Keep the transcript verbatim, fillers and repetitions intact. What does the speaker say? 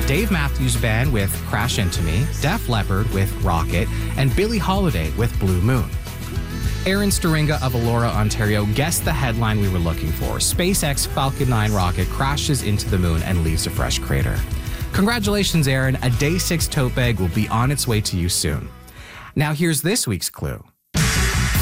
Dave Matthews Band with Crash Into Me, Def Leppard with Rocket, and Billie Holiday with Blue Moon. Aaron Staringa of Elora, Ontario guessed the headline we were looking for. SpaceX Falcon nine rocket crashes into the moon and leaves a fresh crater. Congratulations, Aaron. A Day six tote bag will be on its way to you soon. Now here's this week's clue.